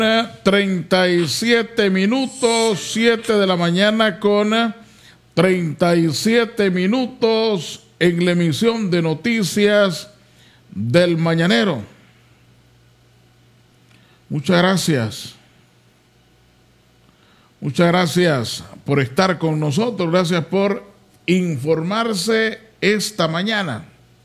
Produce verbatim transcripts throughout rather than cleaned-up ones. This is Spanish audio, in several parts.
treinta y siete minutos, siete de la mañana con treinta y siete minutos en la emisión de noticias del Mañanero. Muchas gracias. Muchas gracias por estar con nosotros. Gracias por informarse esta mañana.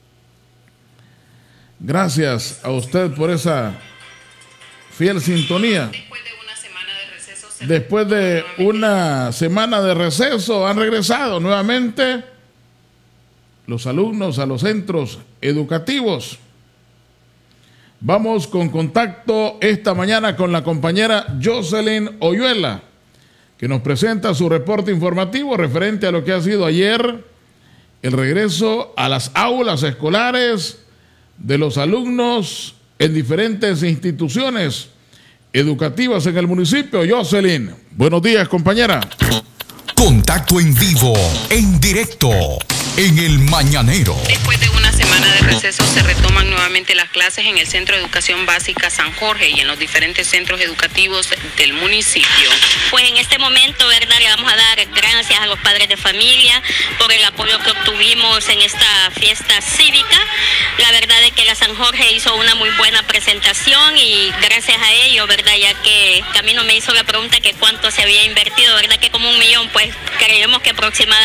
Gracias a usted por esa fiel sintonía. Después de una semana de receso han regresado nuevamente los alumnos a los centros educativos. Vamos con contacto esta mañana con la compañera Jocelyn Oyuela, que nos presenta su reporte informativo referente a lo que ha sido ayer el regreso a las aulas escolares de los alumnos en diferentes instituciones educativas en el municipio. Jocelyn, buenos días, compañera. Contacto en vivo, en directo, en el Mañanero. Después de una semana de receso se retoman nuevamente las clases en el Centro de Educación Básica San Jorge y en los diferentes centros educativos del municipio. Pues en este momento, ¿verdad?, le vamos a dar gracias a los padres de familia por el apoyo que obtuvimos en esta fiesta cívica. La verdad es que la San Jorge hizo una muy buena presentación y gracias a ello, ¿verdad?, ya que Camino me hizo la pregunta que cuánto se había invertido, ¿verdad?, que como un millón, pues creemos que aproximadamente